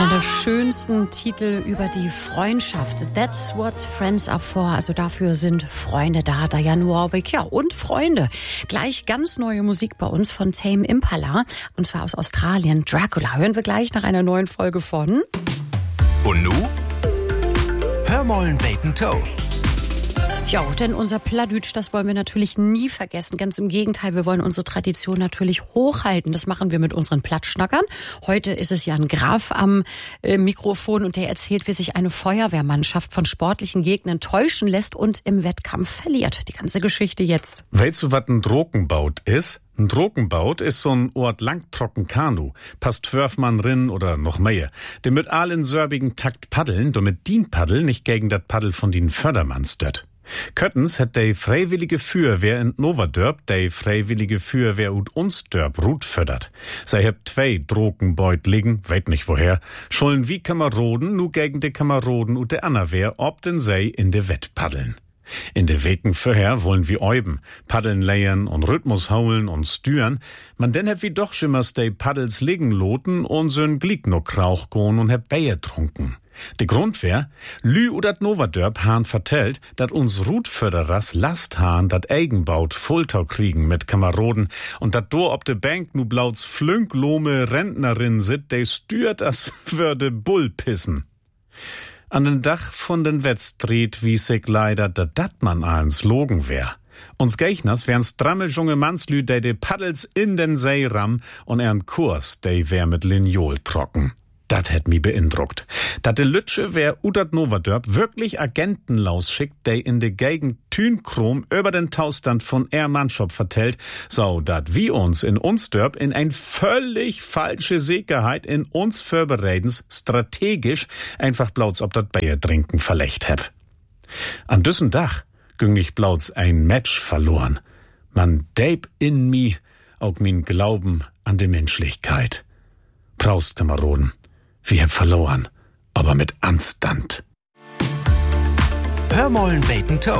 Einer der schönsten Titel über die Freundschaft. That's what friends are for. Also dafür sind Freunde da. Dionne Warwick, ja, und Freunde. Gleich ganz neue Musik bei uns von Tame Impala. Und zwar aus Australien. Dracula. Hören wir gleich nach einer neuen Folge von... Und nu? Hör mollen Bacon Toe. Ja, denn unser Pladütsch, das wollen wir natürlich nie vergessen. Ganz im Gegenteil, wir wollen unsere Tradition natürlich hochhalten. Das machen wir mit unseren Plattschnackern. Heute ist es Jan Graf am Mikrofon und der erzählt, wie sich eine Feuerwehrmannschaft von sportlichen Gegnern täuschen lässt und im Wettkampf verliert. Die ganze Geschichte jetzt. Weißt du, was ein Drogenbaut ist? Ein Drogenbaut ist so ein Ort langtrocken Kanu. Passt 12 Mann rin oder noch mehr. Der mit all in sörbigen Takt paddeln, damit dien Paddel nicht gegen dat Paddel von den Fördermanns stört. Köttens hat de freiwillige Feuerwehr in Novadörp de freiwillige Feuerwehr ut uns Dörp Rut fördert. Sei hebt 2 Drogenbeut liegen, weet nicht woher, schollen wie Kameraden nu gegen de Kameraden ut de Annerwehr ob den sei in de Wett paddeln. In de Weken vorher wollen wir euben, paddeln leiern und Rhythmus haulen und stüren, man denn heb wie doch schimmers de Paddels liegen loten und so'n Glick no Krauch gohn und heb Bier trunken. De Grund wär, Lü udat Novadörp han vertellt, dat uns Rutförderers Last han dat Eigenbaut Fultau kriegen mit Kameraden und dat do ob de Bank nu blauts flünklome Rentnerin sit, de stürt as würde Bull pissen. An den Dach von den Wettstreet wies sich leider, dat man ahns logen wär. Uns Geichners wären stramme junge Mannslü, de Paddels in den See ram und ern Kurs, de wär mit Lineol trocken. Dat hätt mi beeindruckt. Dat de Lütsche wär udat Novadörp wirklich Agenten lausschickt, de in de Gegend Thünkrom über den Taustand von Mannschop vertellt, so dat wie uns in uns Dörp in ein völlig falsche Sicherheit in uns Vorbereitens strategisch einfach blauts ob dat Bier trinken verlecht heb. An düssen Dach ging ich blauts ein Match verloren. Man deib in mi auch min Glauben an de Menschlichkeit. Prost, Kameraden. Wir haben verloren, aber mit Anstand. Hör mollen Bacon Toe.